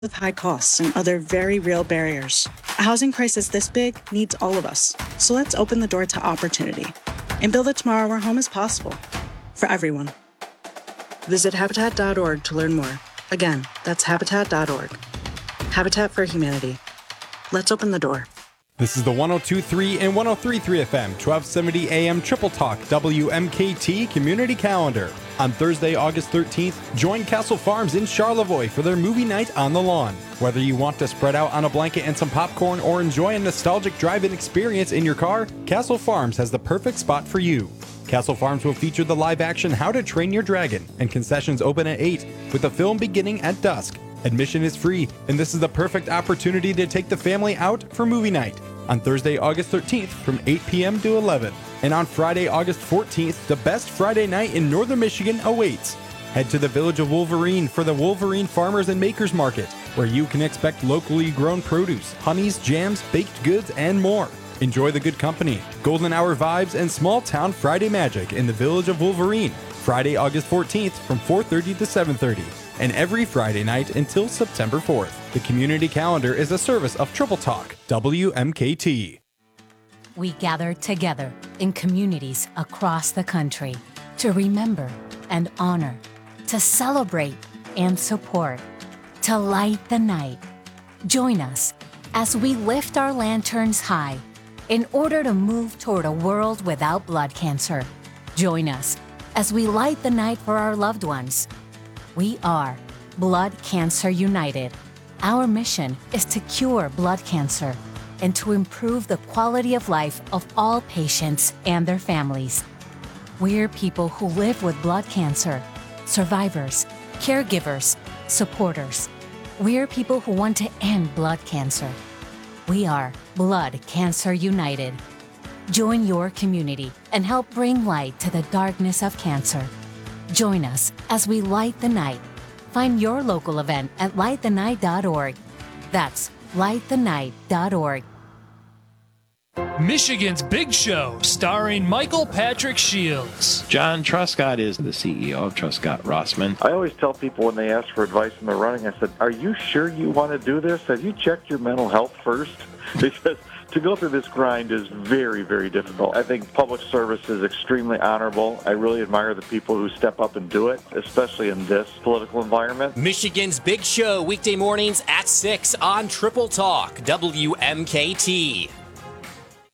with high costs and other very real barriers. A housing crisis this big needs all of us. So let's open the door to opportunity and build a tomorrow where home is possible for everyone. Visit Habitat.org to learn more. Again, that's Habitat.org. Habitat for Humanity. Let's open the door. This is the 102.3 and 103.3 FM, 1270 AM Triple Talk WMKT Community Calendar. On Thursday, August 13th, join Castle Farms in Charlevoix for their movie night on the lawn. Whether you want to spread out on a blanket and some popcorn or enjoy a nostalgic drive-in experience in your car, Castle Farms has the perfect spot for you. Castle Farms will feature the live-action How to Train Your Dragon, and concessions open at 8, with the film beginning at dusk. Admission is free, and this is the perfect opportunity to take the family out for movie night on Thursday, August 13th from 8 p.m. to 11. And on Friday, August 14th, the best Friday night in northern Michigan awaits. Head to the Village of Wolverine for the Wolverine Farmers and Makers Market, where you can expect locally grown produce, honeys, jams, baked goods, and more. Enjoy the good company, golden hour vibes, and small town Friday magic in the Village of Wolverine. Friday, August 14th from 4:30 to 7:30. And every Friday night until September 4th. The community calendar is a service of Triple Talk, WMKT. We gather together in communities across the country to remember and honor, to celebrate and support, to light the night. Join us as we lift our lanterns high in order to move toward a world without blood cancer. Join us as we light the night for our loved ones. We are Blood Cancer United. Our mission is to cure blood cancer and to improve the quality of life of all patients and their families. We're people who live with blood cancer, survivors, caregivers, supporters. We're people who want to end blood cancer. We are Blood Cancer United. Join your community and help bring light to the darkness of cancer. Join us as we light the night. Find your local event at lightthenight.org. That's lightthenight.org. Michigan's Big Show, starring Michael Patrick Shields. John Truscott is the CEO of Truscott Rossman. I always tell people when they ask for advice in the running, I said, are you sure you want to do this? Have you checked your mental health first? Because to go through this grind is very, very difficult. I think public service is extremely honorable. I really admire the people who step up and do it, especially in this political environment. Michigan's Big Show, weekday mornings at 6 on Triple Talk, WMKT.